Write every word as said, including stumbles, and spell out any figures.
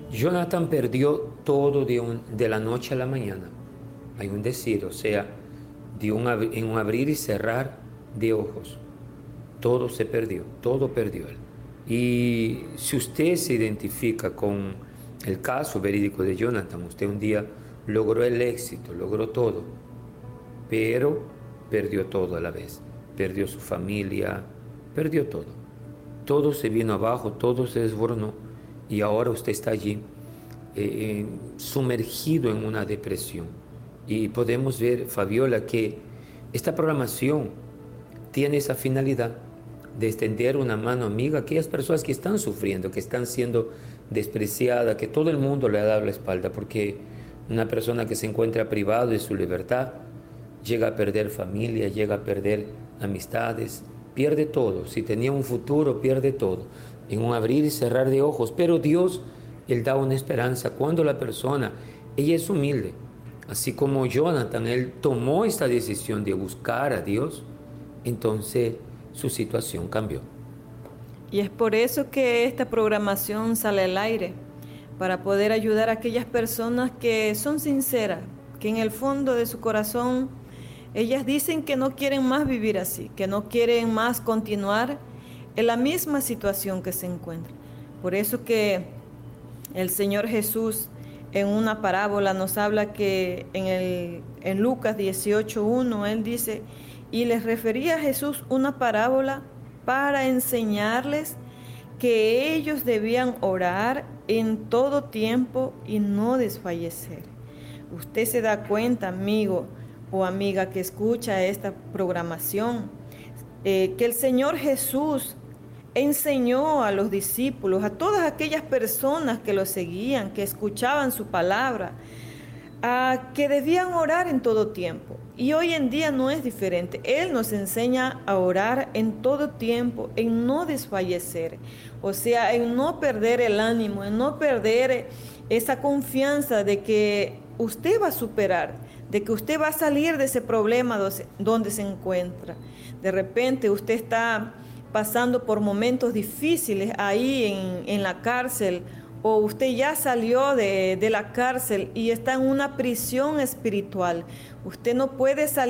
Jonathan perdió todo de, un, de la noche a la mañana. Hay un decir, o sea, de un, en un abrir y cerrar de ojos. Todo se perdió, todo perdió él. Y si usted se identifica con el caso verídico de Jonathan, usted un día logró el éxito, logró todo, pero perdió todo a la vez. Perdió su familia, perdió todo. Todo se vino abajo, todo se desboronó y ahora usted está allí eh, sumergido en una depresión. Y podemos ver, Fabiola, que esta programación tiene esa finalidad de extender una mano amiga a aquellas personas que están sufriendo, que están siendo despreciadas, que todo el mundo le ha dado la espalda, porque una persona que se encuentra privada de su libertad llega a perder familia, llega a perder amistades, pierde todo. Si tenía un futuro, pierde todo. En un abrir y cerrar de ojos. Pero Dios, Él da una esperanza cuando la persona, ella es humilde. Así como Jonathan, él tomó esta decisión de buscar a Dios, entonces su situación cambió. Y es por eso que esta programación sale al aire, para poder ayudar a aquellas personas que son sinceras, que en el fondo de su corazón, ellas dicen que no quieren más vivir así, que no quieren más continuar en la misma situación que se encuentran. Por eso que el Señor Jesús en una parábola nos habla que en, el, en Lucas dieciocho uno, Él dice, y les refería a Jesús una parábola para enseñarles que ellos debían orar en todo tiempo y no desfallecer. Usted se da cuenta, amigo o amiga que escucha esta programación, eh, que el Señor Jesús enseñó a los discípulos, a todas aquellas personas que lo seguían, que escuchaban su palabra, a que debían orar en todo tiempo. Y hoy en día no es diferente. Él nos enseña a orar en todo tiempo, en no desfallecer, o sea, en no perder el ánimo, en no perder esa confianza de que usted va a superar, de que usted va a salir de ese problema donde se encuentra. De repente usted está pasando por momentos difíciles ahí en, en la cárcel, o usted ya salió de, de la cárcel y está en una prisión espiritual. Usted no puede salir